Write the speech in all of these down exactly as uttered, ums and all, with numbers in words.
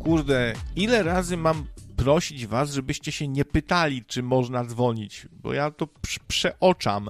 kurde, ile razy mam prosić was, żebyście się nie pytali, czy można dzwonić, bo ja to przeoczam.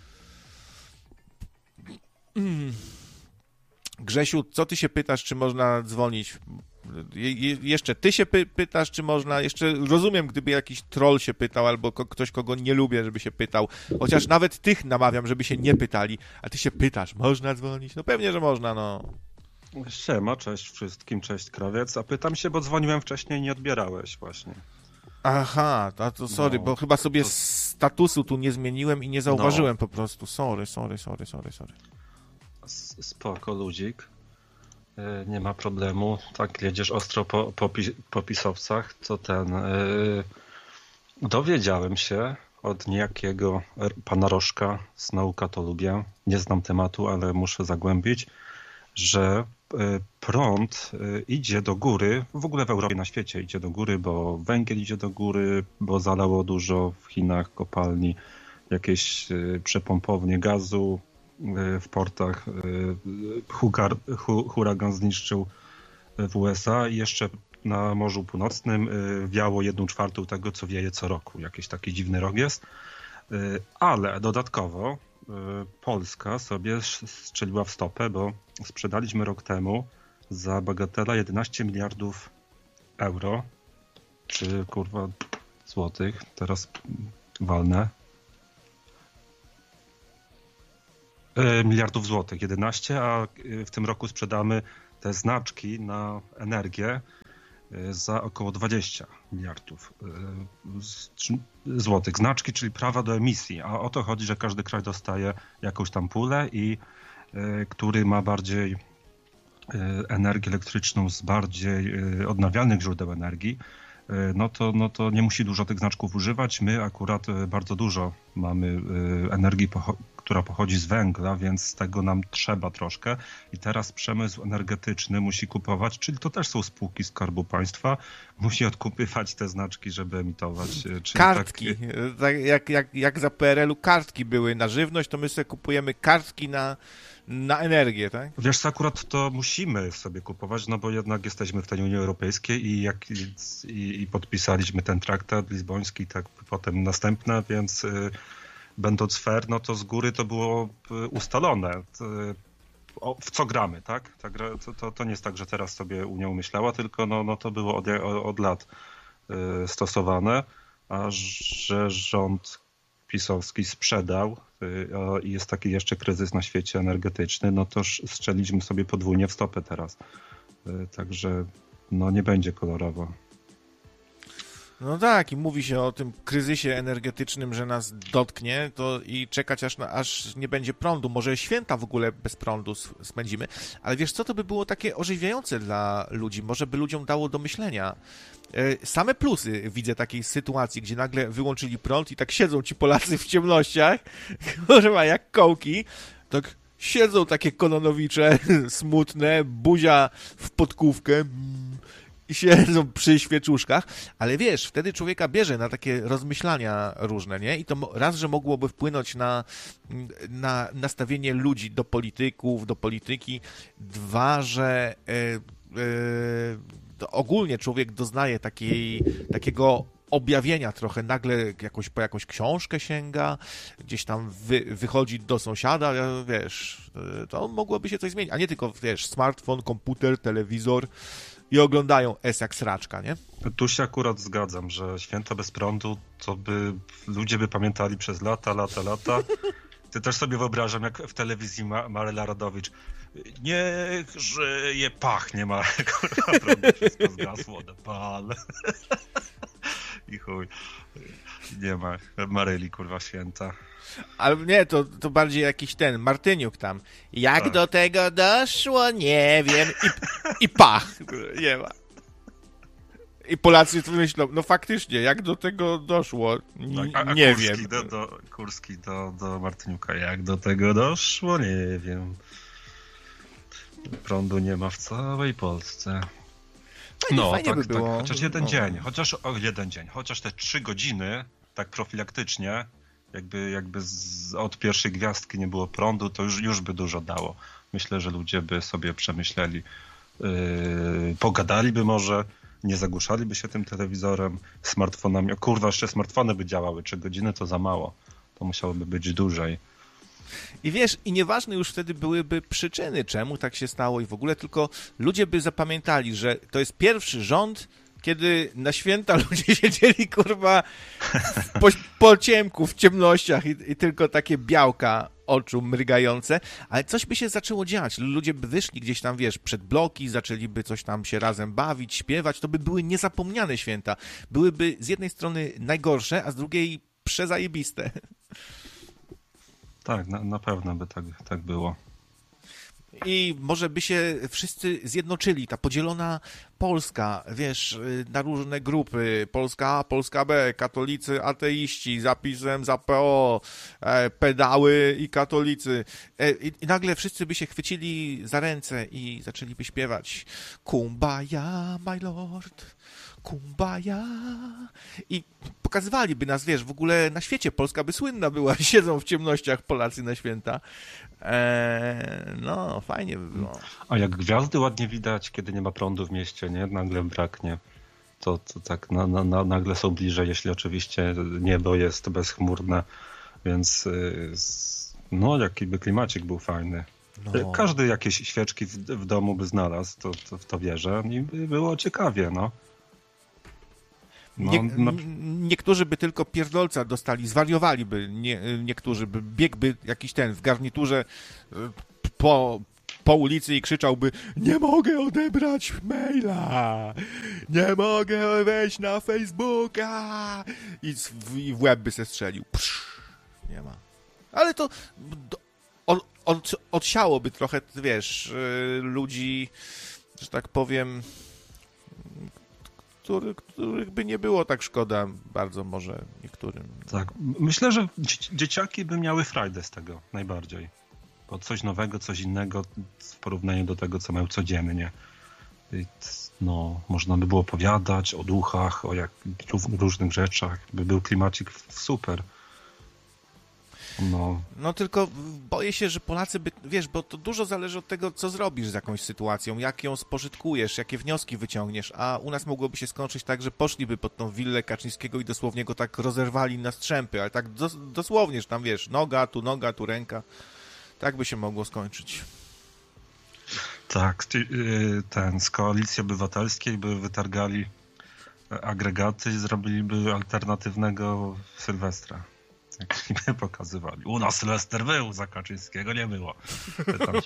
Mm. Grzesiu, co ty się pytasz, czy można dzwonić? Je, je, jeszcze ty się py, pytasz, czy można, jeszcze rozumiem, gdyby jakiś troll się pytał, albo ko, ktoś, kogo nie lubię, żeby się pytał, chociaż nawet tych namawiam, żeby się nie pytali, a ty się pytasz, można dzwonić? No pewnie, że można, no. Siema, cześć wszystkim, cześć Krawiec, a pytam się, bo dzwoniłem wcześniej i nie odbierałeś właśnie. Aha, to, to sorry, no, bo chyba sobie to... statusu tu nie zmieniłem i nie zauważyłem no. po prostu, sorry, sorry, sorry, sorry, sorry. Spoko, ludzik. Nie ma problemu. Tak, jedziesz ostro po, po, po pisowcach, to ten... Yy, dowiedziałem się od niejakiego pana Rożka z Nauka to lubię. Nie znam tematu, ale muszę zagłębić, że yy, prąd yy, idzie do góry, w ogóle w Europie, na świecie idzie do góry, bo węgiel idzie do góry, bo zalało dużo w Chinach kopalni, jakieś yy, przepompownie gazu, w portach, Hugar, hu, huragan zniszczył w U S A i jeszcze na Morzu Północnym wiało jedną czwartą tego, co wieje co roku. Jakiś taki dziwny rok jest. Ale dodatkowo Polska sobie strzeliła w stopę, bo sprzedaliśmy rok temu za bagatela jedenaście miliardów euro, czy kurwa złotych, teraz walnę. Miliardów złotych, jedenaście, a w tym roku sprzedamy te znaczki na energię za około dwadzieścia miliardów złotych. Znaczki, czyli prawa do emisji, a o to chodzi, że każdy kraj dostaje jakąś tam pulę i który ma bardziej energię elektryczną z bardziej odnawialnych źródeł energii, no to, no to nie musi dużo tych znaczków używać. My akurat bardzo dużo mamy energii, która pochodzi z węgla, więc z tego nam trzeba troszkę. I teraz przemysł energetyczny musi kupować, czyli to też są spółki Skarbu Państwa, musi odkupywać te znaczki, żeby emitować. Czyli kartki. Tak... tak jak, jak, jak za P R L u kartki były na żywność, to my sobie kupujemy kartki na, na energię, tak? Wiesz co, akurat to musimy sobie kupować, no bo jednak jesteśmy w tej Unii Europejskiej i, jak, i, i podpisaliśmy ten traktat lizboński, tak potem następne, więc y, będąc fair, no to z góry to było ustalone, o, w co gramy, tak? To, to, to nie jest tak, że teraz sobie Unia umyślała, tylko no, no to było od, od lat y, stosowane, a że rząd pisowski sprzedał i jest taki jeszcze kryzys na świecie energetyczny, no to strzeliśmy sobie podwójnie w stopę teraz. Także no nie będzie kolorowo. No tak, i mówi się o tym kryzysie energetycznym, że nas dotknie, to i czekać aż, na, aż nie będzie prądu. Może święta w ogóle bez prądu spędzimy, ale wiesz co, to by było takie ożywiające dla ludzi, może by ludziom dało do myślenia. Same plusy widzę takiej sytuacji, gdzie nagle wyłączyli prąd i tak siedzą ci Polacy w ciemnościach, kurwa, jak kołki, tak siedzą takie kononowicze, smutne, buzia w podkówkę, i siedzą przy świeczuszkach, ale wiesz, wtedy człowieka bierze na takie rozmyślania różne, nie? I to raz, że mogłoby wpłynąć na, na nastawienie ludzi do polityków, do polityki, dwa, że e, e, ogólnie człowiek doznaje takiej, takiego objawienia trochę, nagle jakoś, po jakąś książkę sięga, gdzieś tam wy, wychodzi do sąsiada, wiesz, to mogłoby się coś zmienić, a nie tylko, wiesz, smartfon, komputer, telewizor, i oglądają S jak sraczka, nie? Tu się akurat zgadzam, że święta bez prądu to by ludzie by pamiętali przez lata, lata, lata. Ty też sobie wyobrażam, jak w telewizji Ma- Maryla Rodowicz niech żyje, pachnie ma, kurwa, prądu, wszystko zgasło, pal. I chuj, nie ma Maryli, kurwa, święta. Ale nie, to, to bardziej jakiś ten, Martyniuk tam. Jak tak. do tego doszło? Nie wiem. I, i pach. Nie ma. I Polacy myślą, no faktycznie, jak do tego doszło? N- tak, a, a nie Kurski wiem. Do, do, Kurski do, do Martyniuka. Jak do tego doszło? Nie wiem. Prądu nie ma w całej Polsce. No, tak, by tak. było. Chociaż jeden no. dzień. Chociaż o, jeden dzień. Chociaż te trzy godziny, tak profilaktycznie, jakby, jakby z, od pierwszej gwiazdki nie było prądu, to już, już by dużo dało. Myślę, że ludzie by sobie przemyśleli, yy, pogadaliby może, nie zagłuszaliby się tym telewizorem, smartfonami. O kurwa, jeszcze smartfony by działały, trzy godziny to za mało. To musiałoby być dłużej. I wiesz, i nieważne już wtedy byłyby przyczyny, czemu tak się stało i w ogóle, tylko ludzie by zapamiętali, że to jest pierwszy rząd, kiedy na święta ludzie siedzieli, kurwa, po, po ciemku, w ciemnościach i, i tylko takie białka oczu mrygające, ale coś by się zaczęło dziać. Ludzie by wyszli gdzieś tam, wiesz, przed bloki, zaczęliby coś tam się razem bawić, śpiewać. To by były niezapomniane święta. Byłyby z jednej strony najgorsze, a z drugiej przezajebiste. Tak, na, na pewno by tak, tak było. I może by się wszyscy zjednoczyli, ta podzielona Polska, wiesz, na różne grupy, Polska A, Polska B, katolicy, ateiści, zapisem za P O, e, pedały i katolicy. E, i, I nagle wszyscy by się chwycili za ręce i zaczęliby śpiewać Kumbaya, my lord, Kumbaya. I pokazywaliby nas, wiesz, w ogóle na świecie Polska by słynna była, siedzą w ciemnościach Polacy na święta. Eee, no, fajnie by było. A jak gwiazdy ładnie widać, kiedy nie ma prądu w mieście, nie? Nagle braknie. To, to tak na, na, na, nagle są bliżej, jeśli oczywiście niebo jest bezchmurne, więc no, jaki by klimacik był fajny. No. Każdy jakieś świeczki w, w domu by znalazł, to, to w to wierzę i by było ciekawie, no. No, Nie, no... Niektórzy by tylko pierdolca dostali, zwariowaliby, nie, niektórzy by biegłby jakiś ten w garniturze po, po ulicy i krzyczałby: nie mogę odebrać maila, nie mogę wejść na Facebooka i w, i w łeb by se strzelił. Psz, nie ma. Ale to od, od, odsiałoby trochę, wiesz, ludzi, że tak powiem, Który, których by nie było tak szkoda bardzo może niektórym. Tak, myślę, że dzieciaki by miały frajdę z tego najbardziej. Bo coś nowego, coś innego w porównaniu do tego, co mają codziennie. I no, można by było opowiadać o duchach, o jak, różnych rzeczach. By był klimacik super. No. no tylko boję się, że Polacy by, wiesz, bo to dużo zależy od tego, co zrobisz z jakąś sytuacją, jak ją spożytkujesz, jakie wnioski wyciągniesz, a u nas mogłoby się skończyć tak, że poszliby pod tą willę Kaczyńskiego i dosłownie go tak rozerwali na strzępy, ale tak dos, dosłownie, że tam wiesz, noga, tu noga, tu ręka, tak by się mogło skończyć. Tak, ten z Koalicji Obywatelskiej by wytargali agregaty i zrobiliby alternatywnego Sylwestra. Jak mi pokazywali. U nas Sylwester był, za Kaczyńskiego nie było. Tam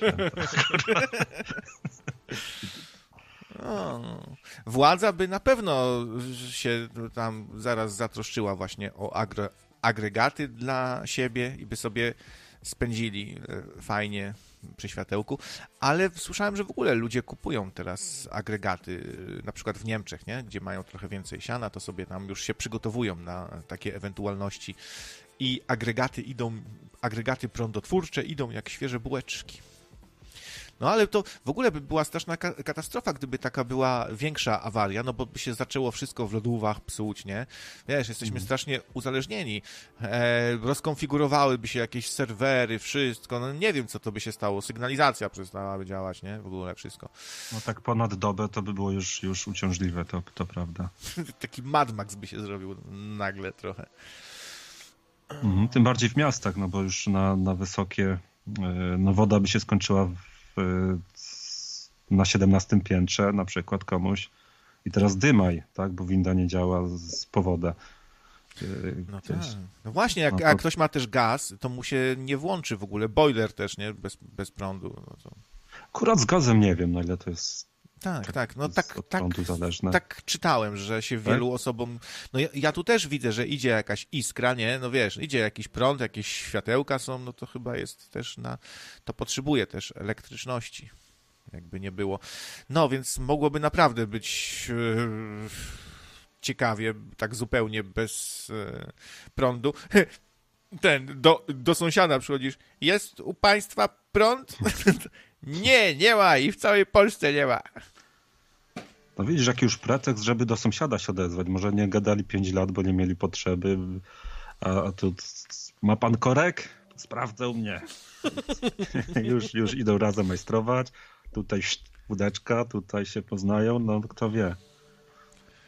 no, władza by na pewno się tam zaraz zatroszczyła właśnie o agre, agregaty dla siebie i by sobie spędzili fajnie przy światełku, ale słyszałem, że w ogóle ludzie kupują teraz agregaty, na przykład w Niemczech, nie? Gdzie mają trochę więcej siana, to sobie tam już się przygotowują na takie ewentualności i agregaty idą, agregaty prądotwórcze idą jak świeże bułeczki. No ale to w ogóle by była straszna ka- katastrofa, gdyby taka była większa awaria, no bo by się zaczęło wszystko w lodówach psuć, nie? Wiesz, jesteśmy mm. strasznie uzależnieni. E, rozkonfigurowałyby się jakieś serwery, wszystko, no nie wiem, co to by się stało. Sygnalizacja przestałaby działać, nie? W ogóle wszystko. No tak ponad dobę to by było już, już uciążliwe, to, to prawda. Taki Mad Max by się zrobił nagle trochę. Mhm, tym bardziej w miastach, no bo już na, na wysokie, no woda by się skończyła w, na siedemnastym piętrze na przykład komuś i teraz dymaj, tak, bo winda nie działa z powodu. No tak. No właśnie, jak, no to... jak ktoś ma też gaz, to mu się nie włączy w ogóle, boiler też, nie, bez, bez prądu. No to... Akurat z gazem nie wiem, na ile to jest. Tak, tak, tak, no tak, tak, zależne. tak czytałem, że się wielu tak? osobom, no ja, ja tu też widzę, że idzie jakaś iskra, nie, no wiesz, idzie jakiś prąd, jakieś światełka są, no to chyba jest też na, to potrzebuje też elektryczności, jakby nie było. No, więc mogłoby naprawdę być yy, ciekawie, tak zupełnie bez yy, prądu. Ten, do, do sąsiada przychodzisz, jest u państwa prąd? Nie, nie ma i w całej Polsce nie ma. No widzisz, jaki już pretekst, żeby do sąsiada się odezwać. Może nie gadali pięć lat, bo nie mieli potrzeby. A, a tu ma pan korek? Sprawdzę u mnie. już, już idą razem majstrować. Tutaj łódeczka, tutaj się poznają, no kto wie.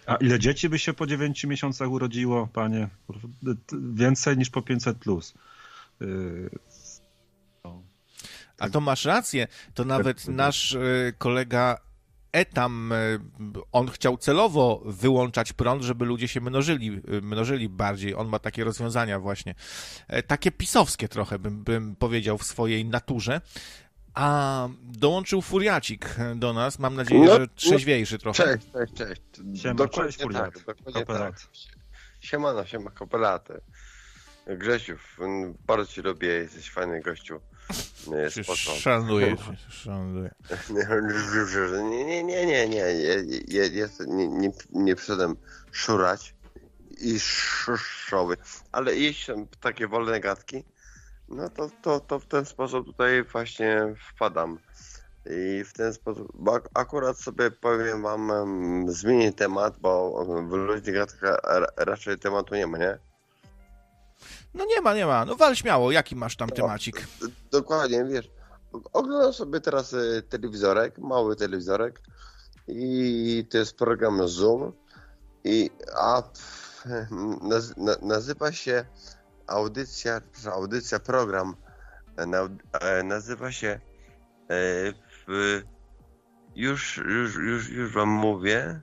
A ile dzieci by się po dziewięciu miesiącach urodziło, panie? Więcej niż po pięćset plus. Yy... No. A to masz rację. To nawet nasz y, kolega Etam, y, on chciał celowo wyłączać prąd, żeby ludzie się mnożyli, y, mnożyli bardziej. On ma takie rozwiązania właśnie. Y, takie pisowskie trochę, bym, bym powiedział, w swojej naturze. A dołączył Furiacik do nas. Mam nadzieję, no, że trzeźwiejszy no, trochę. Cześć, cześć, cześć. Siema, dokładnie cześć, Furiat. tak, dokładnie Kopelat. tak. Siemano, siema, kopelaty. Grzesiu, bardzo ci lubię, jesteś fajny gościu. Szanuję, szanuję. Nie, nie, nie, nie, nie, nie, nie, nie, nie przyszedłem szurać i szuszowy, ale jeśli są takie wolne gadki, no to, to, to w ten sposób tutaj właśnie wpadam. I w ten sposób, bo akurat sobie powiem wam, zmienię temat, bo w luźnych gadkach raczej tematu nie ma, nie? No nie ma, nie ma. No wal śmiało, jaki masz tam no, temacik? Dokładnie, wiesz, oglądam sobie teraz telewizorek, mały telewizorek i to jest program Zoom i a naz, nazywa się audycja, audycja, program nazywa się w, już, już, już, już wam mówię,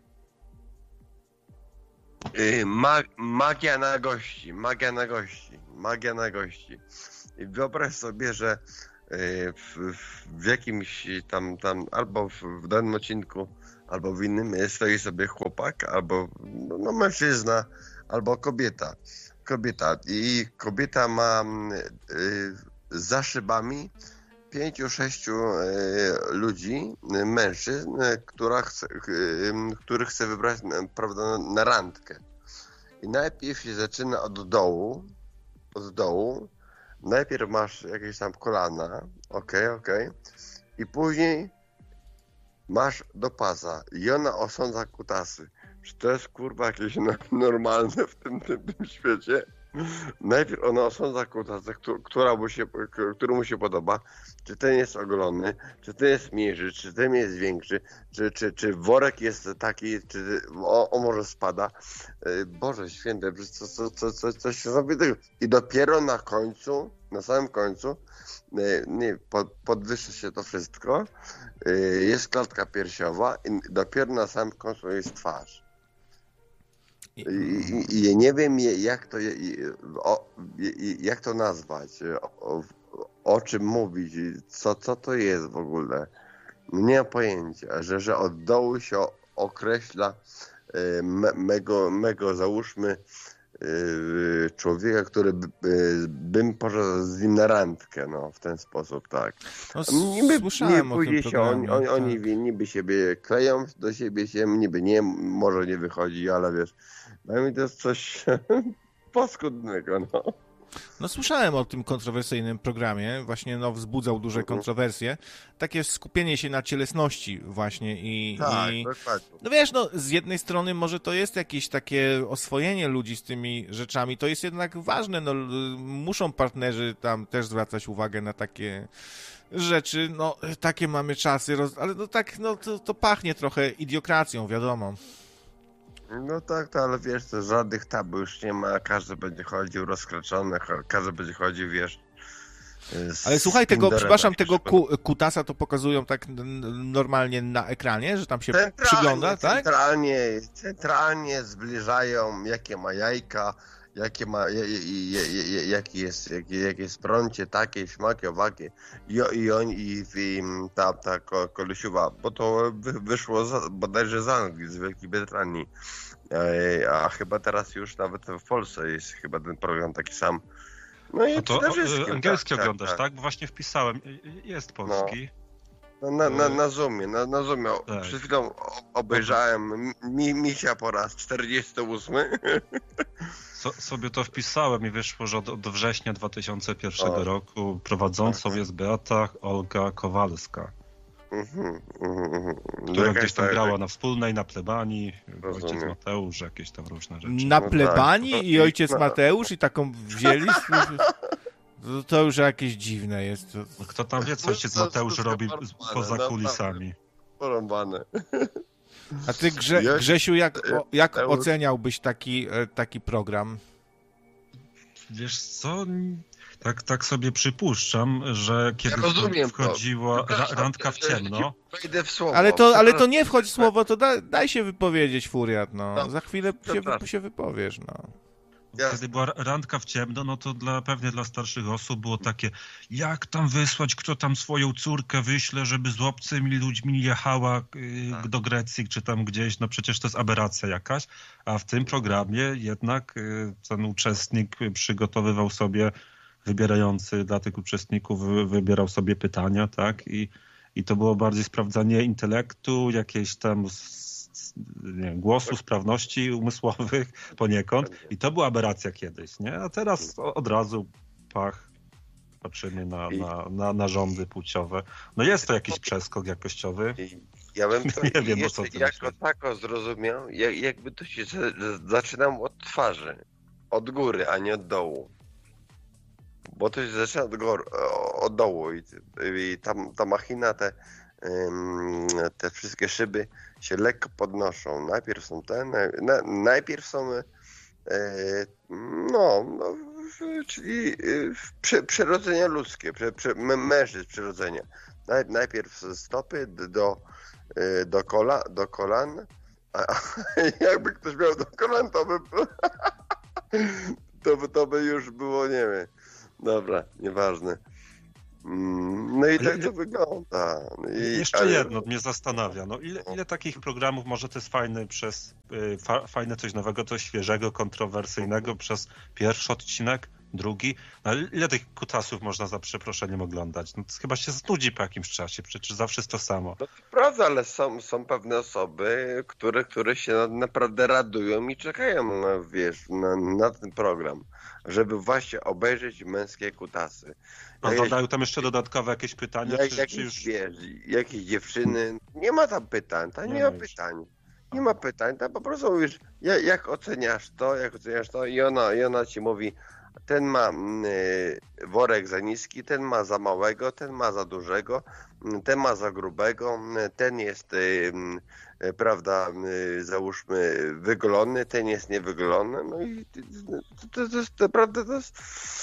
Mag, magia na gości, magia na gości, magia na gości. I wyobraź sobie, że w, w jakimś tam, tam albo w, w danym odcinku, albo w innym stoi sobie chłopak, albo no, mężczyzna, albo kobieta. Kobieta. I kobieta ma y, za szybami pięciu, sześciu y, ludzi, y, mężczyzn, y, która chce, y, których chce wybrać prawda, na randkę. I najpierw się zaczyna od dołu, od dołu. Najpierw masz jakieś tam kolana, okej, okay, okej. Okay. I później masz do pasa i ona osądza kutasy. Czy to jest kurwa jakieś normalne w tym, tym, tym świecie? Najpierw ona osądza kutasę, która mu się, który mu się podoba, czy ten jest ogolony, czy ten jest mniejszy, czy ten jest większy, czy, czy, czy worek jest taki, czy o, o może spada. Boże święte, co, co, co, co, coś się zrobi tego. I dopiero na końcu, na samym końcu, nie, pod, podwyższa się to wszystko, jest klatka piersiowa i dopiero na samym końcu jest twarz. I, i, i nie wiem jak to, o, jak to nazwać, o, o czym mówić, co, co to jest w ogóle. Nie mam pojęcia, że, że od dołu się określa me, mego, mego załóżmy człowieka, który by, bym poszedł z nim na randkę, no w ten sposób, tak. No, niby, słyszałem nie o tym się, oni, oni, tak. oni niby siebie kleją do siebie się, niby nie, może nie wychodzi, ale wiesz, dla mnie to jest coś paskudnego, no. No słyszałem o tym kontrowersyjnym programie, właśnie no wzbudzał duże kontrowersje. Takie skupienie się na cielesności właśnie i... Tak, i... dokładnie. No wiesz, no z jednej strony może to jest jakieś takie oswojenie ludzi z tymi rzeczami, to jest jednak ważne, no muszą partnerzy tam też zwracać uwagę na takie rzeczy, no takie mamy czasy, roz... ale no tak, no to, to pachnie trochę idiokracją, wiadomo. No tak, to, ale wiesz, to żadnych tabu już nie ma, każdy będzie chodził rozkraczony, każdy będzie chodził, wiesz... Ale słuchaj, tego, przepraszam, tego ku, kutasa to pokazują tak normalnie na ekranie, że tam się centralnie, przygląda, tak? Centralnie, centralnie zbliżają, jakie ma jajka, jakie ma, jaki jest, jakie, jakie jest prącie, takie, śmakie, owakie. I, i oni, i, i ta, ta kolesiuwa, bo to wyszło z, bodajże z Anglii, z Wielkiej Brytanii. A chyba teraz już nawet w Polsce jest chyba ten program taki sam. No i no to angielski tak, oglądasz, tak, tak? Bo właśnie wpisałem, jest polski. No. Na, na, na Zoomie, na, na Zoomie. Tak. Przed chwilą obejrzałem mi, Misia po raz czterdziesty ósmy. So, sobie to wpisałem i wyszło, że od, od września dwa tysiące pierwszego o. roku prowadzącą jest Beata Olga Kowalska. Mhm, mhm. Która gdzieś tam grała na Wspólnej, na Plebanii, rozumiem. Ojciec Mateusz, jakieś tam różne rzeczy. Na Plebanii no tak, i ojciec no. Mateusz i taką wzięli? To, to już jakieś dziwne jest. No kto tam wie, co ojciec Mateusz robi poza kulisami. Porąbane. A ty, Grze, Ja- Grzesiu, jak, o, jak ja już- oceniałbyś taki, e, taki program? Wiesz co, tak, tak sobie przypuszczam, że kiedy Ja rozumiem to. wchodziła ra, Przepraszam, randka w że- że ciemno, Wejdę w słowo. Ale to, ale to Przepraszam. nie wchodź w słowo, to da, daj się wypowiedzieć, Furiat, no. No, Za chwilę się, przepraszam. wy- się wypowiesz, no. Jasne. kiedy była randka w ciemno, no to dla, pewnie dla starszych osób było takie, jak tam wysłać, kto tam swoją córkę wyśle, żeby z obcymi ludźmi jechała y, do Grecji, czy tam gdzieś, no przecież to jest aberracja jakaś, a w tym programie jednak y, ten uczestnik przygotowywał sobie, wybierający dla tych uczestników, wy, wybierał sobie pytania, tak, i, i to było bardziej sprawdzanie intelektu, jakiejś tam s- nie wiem, głosu, sprawności umysłowych poniekąd. I to była aberracja kiedyś, nie? A teraz o- od razu pach, patrzymy na, na, na, na rządy płciowe. No jest to jakiś przeskok jakościowy. I Ja bym to Nie wiem, o jeszcze co ty jako myślisz. tako zrozumiał, jak, jakby to się za- zaczynał od twarzy, od góry, a nie od dołu. Bo to się zaczyna od, góry, od dołu i, i tam ta machina, te, ym, te wszystkie szyby się lekko podnoszą. Najpierw są te, naj, na, najpierw są e, no, no, w- czyli e, przy, przyrodzenia ludzkie, przy, przy, mę- mężczyzn przyrodzenia. Naj, najpierw stopy d- do, e, do, kola, do kolan, a, a jakby ktoś miał do kolan, to by, to by, to by już było, nie wiem. Dobra, nieważne. Mm, No i Ale tak to wygląda. I, Jeszcze ale- jedno mnie zastanawia. No ile, ile takich programów, może to jest fajne przez y, fa, fajne coś nowego, coś świeżego, kontrowersyjnego przez pierwszy odcinek, drugi. No, ale ile tych kutasów można za przeproszeniem oglądać? No, to chyba się znudzi po jakimś czasie, przecież zawsze jest to samo. No to prawda, ale są, są pewne osoby, które, które się na- naprawdę radują i czekają na, wiesz, na, na ten program, żeby właśnie obejrzeć męskie kutasy. A Jak- dodają tam jeszcze dodatkowe jakieś pytania, Jak, czy, jakieś, czy już... wiesz, jakieś dziewczyny, nie ma tam pytań, tam nie, Nie ma ma już. pytań. Nie ma pytań, tam po prostu mówisz, jak, jak oceniasz to, jak oceniasz to i ona, i ona ci mówi, ten ma mm, y, worek za niski, ten ma za małego, ten ma za dużego, mm, ten ma za grubego, mm, ten jest, y, y, prawda, y, załóżmy wygolony, ten jest niewygolony, no i to, to, to jest naprawdę, to jest...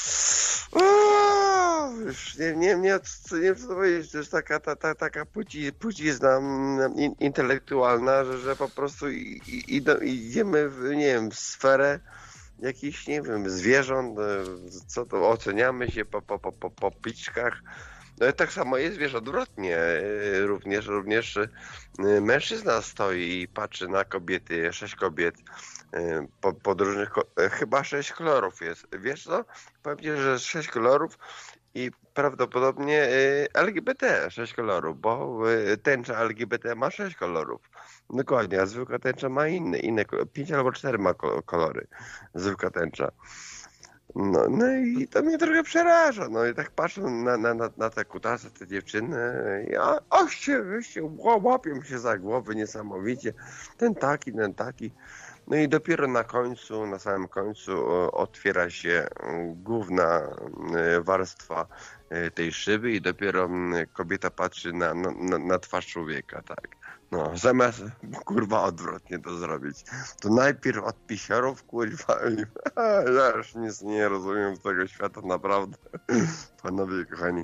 O, już nie, nie, nie, co- nie wiem co to powiedzieć, to jest taka, ta, ta, taka płci, płcizna mm, in, intelektualna, że, że po prostu i, i, idą- idziemy w, nie wiem, w sferę jakichś, nie wiem, zwierząt, e, co to, oceniamy się po, po, po, po, po piczkach. No i tak samo jest, wiesz, odwrotnie. E, Również, również e, mężczyzna stoi i patrzy na kobiety, sześć kobiet e, po, podróżnych, ko- e, chyba sześć kolorów jest. Wiesz co? Powiem ci, że sześć kolorów i prawdopodobnie e, L G B T sześć kolorów, bo e, tęcza L G B T ma sześć kolorów. Dokładnie, a zwykła tęcza ma inne, inne pięć albo cztery ma ko- kolory. Zwykła tęcza. No, no i to mnie trochę przeraża. No i tak patrzę na, na, na, na te kutasy, te dziewczyny, i a, a się, się ła- łapią się za głowy niesamowicie. Ten taki, ten taki. No i dopiero na końcu, na samym końcu o, otwiera się mm, główna mm, warstwa e, tej szyby i dopiero mm, kobieta patrzy na, na, na, na twarz człowieka, tak. No, zamiast kurwa odwrotnie to zrobić. To najpierw od pisiorów, kurwa, i ja już nic nie rozumiem z tego świata, naprawdę. Panowie kochani.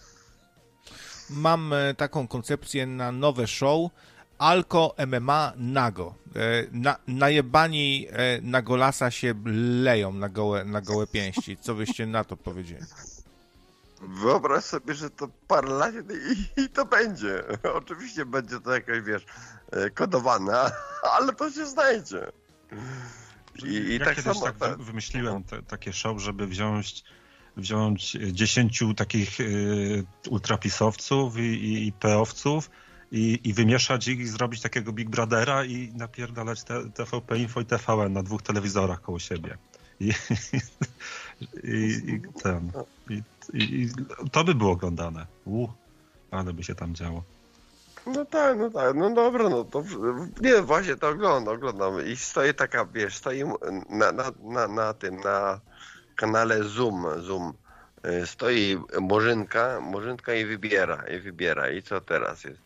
Mam e, taką koncepcję na nowe show Alko M M A Nago. E, Na, najebani e, na golasa się leją na gołe, na gołe pięści. Co byście na to powiedzieli? Wyobraź sobie, że to parę lat i, i to będzie. Oczywiście będzie to jakoś, wiesz, e, kodowane, ale to się znajdzie. I, i ja tak kiedyś samo... tak ta- wy- wymyśliłem te, takie show, żeby wziąć, wziąć dziesięciu takich y, ultrapisowców i, i, i peowców i, i wymieszać ich i zrobić takiego Big Brothera i napierdalać te, T V P Info i T V N na dwóch telewizorach koło siebie. I, i, i ten... I, i, i to by było oglądane. U, ale by się tam działo. No tak, no tak, no dobra, no to w- nie, właśnie to oglądam, oglądam i stoi taka, wiesz, stoi na, na, na, na tym, na kanale Zoom, Zoom, y, stoi Murzynka, Murzynka i wybiera, i wybiera, i co teraz jest?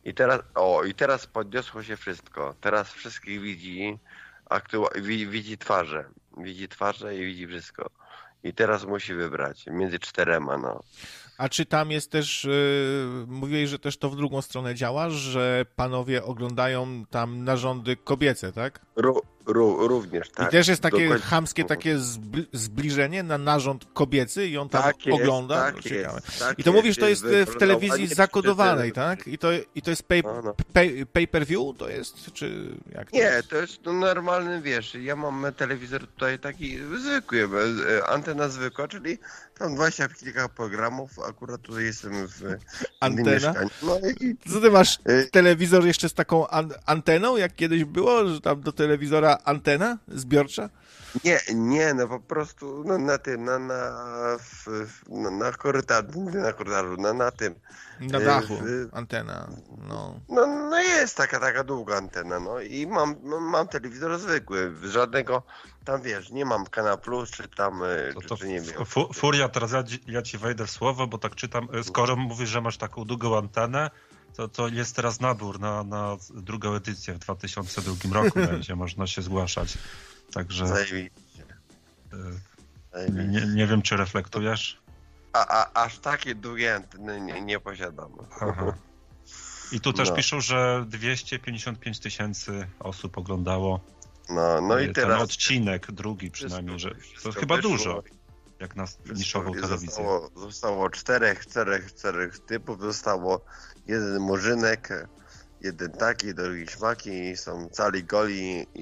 I teraz, o, i teraz podniosło się wszystko. Teraz wszystkich widzi, aktu- widzi, widzi twarze. Widzi twarze i widzi wszystko. I teraz musi wybrać między czterema, no. A czy tam jest też, yy, mówiłeś, że też to w drugą stronę działa, że panowie oglądają tam narządy kobiece, tak? Ró, ró, również, tak. I też jest takie Dokładnie. chamskie takie zbli- zbliżenie na narząd kobiecy i on tam Tak jest, ogląda. tak No, ciekawe. jest, tak I to mówisz, to jest jest w telewizji wypromowanie zakodowanej, czy- tak? I to, i to jest pay, No, no. pay, pay per view to jest, czy jak to Nie, jest? to jest no, normalny, wiesz, ja mam telewizor tutaj taki zwykły, e, antena zwykła, czyli tam dwadzieścia kilka programów, akurat tutaj jestem w innym Antena? mieszkaniu. No i Co ty masz Y- telewizor jeszcze z taką an- anteną, jak kiedyś było, że tam do telewizora antena zbiorcza? nie, nie, no po prostu no, na tym, na, na, w, w, na, na korytarzu, nie na korytarzu, na, na tym. Na Y, dachu w- antena, no. No, no jest taka, taka długa antena, no i mam, no, mam telewizor zwykły, żadnego, tam wiesz, nie mam Kanał Plus, czy tam, y, To, czy, to czy nie wiem. fu, Furia, teraz ja, ci- ja ci wejdę w słowo, bo tak czytam, e, skoro mówisz, że masz taką długą antenę, to, to jest teraz nabór na, na drugą edycję w dwa tysiące drugim roku będzie, można się zgłaszać. Także Zajebiście, e, zajebiście. nie, nie wiem, czy reflektujesz. A, a aż takie długie anteny nie, nie posiadam. Aha. I tu też No. piszą, że dwieście pięćdziesiąt pięć tysięcy osób oglądało No, no i ten teraz odcinek, drugi przynajmniej, że wszystko to chyba wyszło. dużo, jak na niszową Wszystko telewizję. Zostało, zostało czterech, czterech, czterech typów, zostało jeden murzynek, jeden taki, drugi śmaki, są cali goli i